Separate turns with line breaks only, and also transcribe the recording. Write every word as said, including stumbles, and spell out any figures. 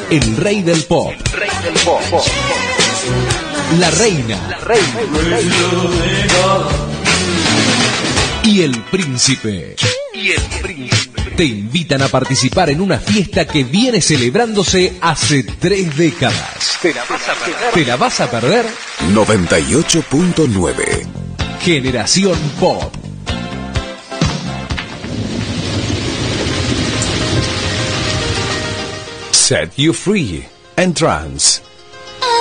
el rey del pop.
El rey del pop.
La reina.
La reina.
Y el príncipe.
Y el príncipe.
Te invitan a participar en una fiesta que viene celebrándose hace tres décadas.
¿Te la vas a perder?
¿Te la vas a perder?
noventa y ocho punto nueve.
Generación Pop.
Set you free. Entrance.